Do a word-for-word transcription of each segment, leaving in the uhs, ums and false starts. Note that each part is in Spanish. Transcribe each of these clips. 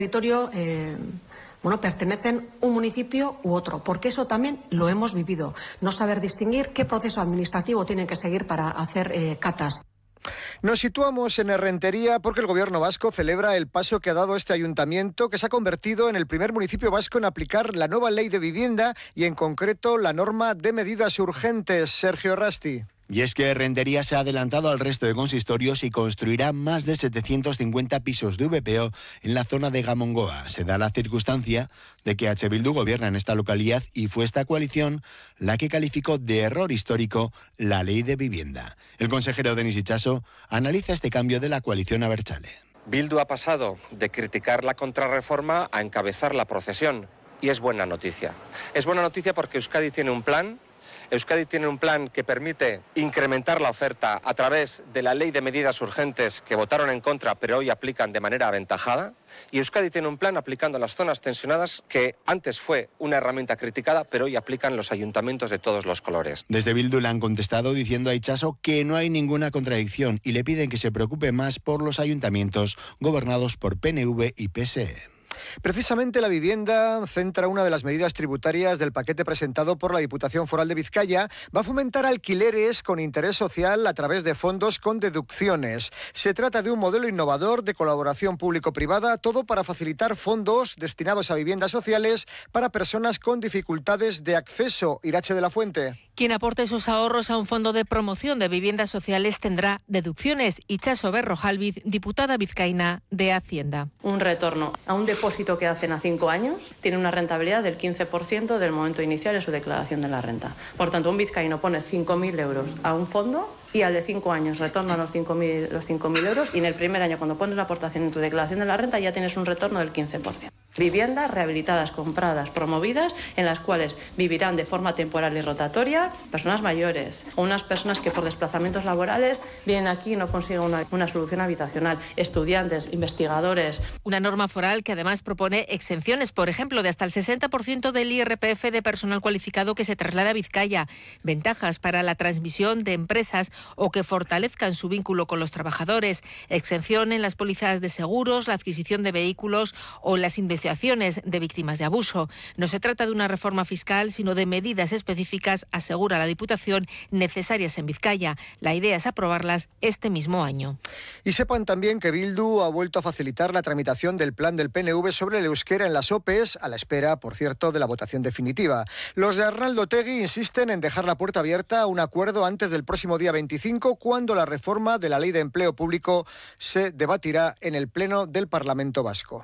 territorio eh, bueno, pertenecen un municipio u otro, porque eso también lo hemos vivido. No saber distinguir qué proceso administrativo tienen que seguir para hacer eh, catas. Nos situamos en Errentería porque el Gobierno vasco celebra el paso que ha dado este ayuntamiento, que se ha convertido en el primer municipio vasco en aplicar la nueva ley de vivienda y en concreto la norma de medidas urgentes. Sergio Rasti. Y es que Errentería se ha adelantado al resto de consistorios y construirá más de setecientos cincuenta pisos de V P O en la zona de Gamongoa. Se da la circunstancia de que H. Bildu gobierna en esta localidad y fue esta coalición la que calificó de error histórico la ley de vivienda. El consejero Denis Itxaso analiza este cambio de la coalición Abertzale. Bildu ha pasado de criticar la contrarreforma a encabezar la procesión y es buena noticia. Es buena noticia porque Euskadi tiene un plan. Euskadi tiene un plan que permite incrementar la oferta a través de la ley de medidas urgentes que votaron en contra pero hoy aplican de manera aventajada. Y Euskadi tiene un plan aplicando las zonas tensionadas que antes fue una herramienta criticada pero hoy aplican los ayuntamientos de todos los colores. Desde Bildu le han contestado diciendo a Itxaso que no hay ninguna contradicción y le piden que se preocupe más por los ayuntamientos gobernados por P N V y P S E. Precisamente la vivienda centra una de las medidas tributarias del paquete presentado por la Diputación Foral de Vizcaya. Va a fomentar alquileres con interés social a través de fondos con deducciones. Se trata de un modelo innovador de colaboración público-privada, todo para facilitar fondos destinados a viviendas sociales para personas con dificultades de acceso. Irache de la Fuente. Quien aporte sus ahorros a un fondo de promoción de viviendas sociales tendrá deducciones. Itxaso Berrojalbiz, diputada vizcaína de Hacienda. Un retorno a un depósito que hacen a cinco años tiene una rentabilidad del quince por ciento del momento inicial de su declaración de la renta. Por tanto, un vizcaíno pone cinco mil euros a un fondo y al de cinco años retorna los cinco mil los cinco mil euros y en el primer año, cuando pones la aportación en tu declaración de la renta, ya tienes un retorno del quince por ciento. Viviendas rehabilitadas, compradas, promovidas, en las cuales vivirán de forma temporal y rotatoria personas mayores o unas personas que por desplazamientos laborales vienen aquí y no consiguen una, una solución habitacional, estudiantes, investigadores. Una norma foral que además propone exenciones, por ejemplo, de hasta el sesenta por ciento del I R P F de personal cualificado que se traslada a Vizcaya, ventajas para la transmisión de empresas o que fortalezcan su vínculo con los trabajadores, exención en las pólizas de seguros, la adquisición de vehículos o las indemnizaciones de víctimas de abuso. No se trata de una reforma fiscal, sino de medidas específicas, asegura la Diputación, necesarias en Vizcaya. La idea es aprobarlas este mismo año. Y sepan también que Bildu ha vuelto a facilitar la tramitación del plan del P N V sobre el euskera en las O P Es, a la espera, por cierto, de la votación definitiva. Los de Arnaldo Otegi insisten en dejar la puerta abierta a un acuerdo antes del próximo día veinticinco, cuando la reforma de la Ley de Empleo Público se debatirá en el Pleno del Parlamento Vasco.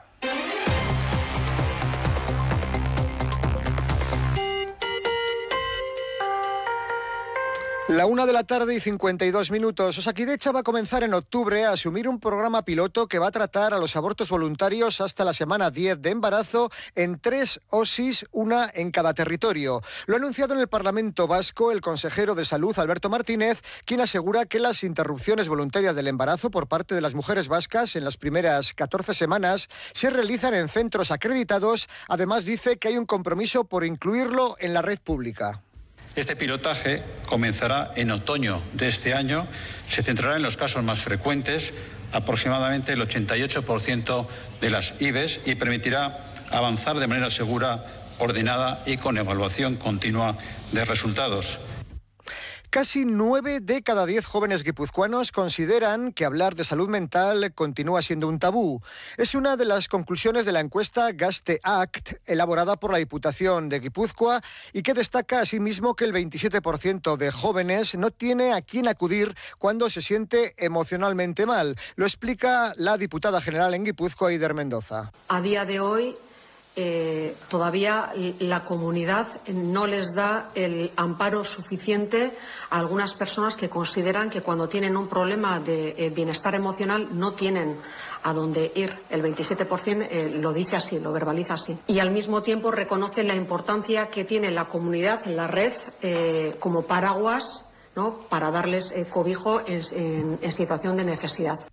La una de la tarde y cincuenta y dos minutos. Osakidetza va a comenzar en octubre a asumir un programa piloto que va a tratar a los abortos voluntarios hasta la semana diez de embarazo en tres OSIs, una en cada territorio. Lo ha anunciado en el Parlamento Vasco el consejero de Salud, Alberto Martínez, quien asegura que las interrupciones voluntarias del embarazo por parte de las mujeres vascas en las primeras catorce semanas se realizan en centros acreditados. Además, dice que hay un compromiso por incluirlo en la red pública. Este pilotaje comenzará en otoño de este año, se centrará en los casos más frecuentes, aproximadamente el ochenta y ocho por ciento de las I V Es, y permitirá avanzar de manera segura, ordenada y con evaluación continua de resultados. Casi nueve de cada diez jóvenes guipuzcoanos consideran que hablar de salud mental continúa siendo un tabú. Es una de las conclusiones de la encuesta Gazte Act, elaborada por la Diputación de Guipúzcoa, y que destaca asimismo que el veintisiete por ciento de jóvenes no tiene a quién acudir cuando se siente emocionalmente mal. Lo explica la diputada general en Guipúzcoa, Eider Mendoza. A día de hoy, Eh, todavía la comunidad no les da el amparo suficiente a algunas personas que consideran que cuando tienen un problema de eh, bienestar emocional no tienen a dónde ir. El veintisiete por ciento eh, lo dice así, lo verbaliza así. Y al mismo tiempo reconoce la importancia que tiene la comunidad, la red, eh, como paraguas, ¿no?, para darles eh, cobijo en, en, en situación de necesidad.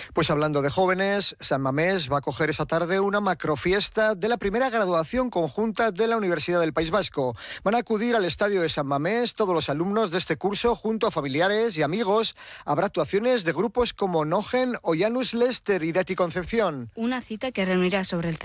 Pues hablando de jóvenes, San Mamés va a acoger esa tarde una macrofiesta de la primera graduación conjunta de la Universidad del País Vasco. Van a acudir al estadio de San Mamés todos los alumnos de este curso junto a familiares y amigos. Habrá actuaciones de grupos como Nogen o Janus Lester y Dati Concepción. Una cita que reunirá sobre el